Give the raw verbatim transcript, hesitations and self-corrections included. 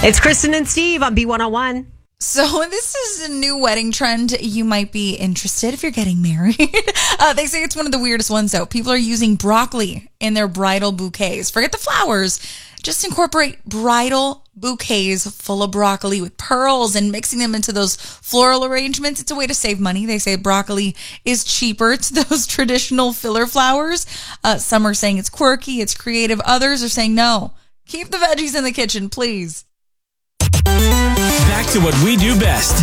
It's Kristen and Steve on B one oh one. So this is a new wedding trend. You might be interested if you're getting married. uh, they say it's one of the weirdest ones, though. People are using broccoli in their bridal bouquets. Forget the flowers. Just incorporate bridal bouquets full of broccoli with pearls and mixing them into those floral arrangements. It's a way to save money. They say broccoli is cheaper to those traditional filler flowers. Uh, some are saying it's quirky, it's creative. Others are saying, no, keep the veggies in the kitchen, please. Back to what we do best.